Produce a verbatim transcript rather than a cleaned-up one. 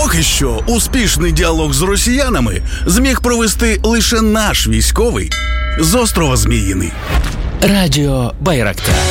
Поки що успішний діалог з росіянами зміг провести лише наш військовий з острова Зміїний. Радіо Байрактар.